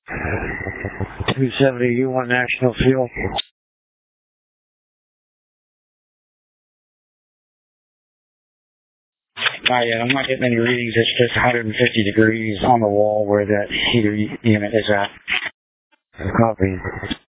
270, you want national fuel? Not yet. I'm not getting any readings. It's just 150 degrees on the wall where that heater unit is at. Copy.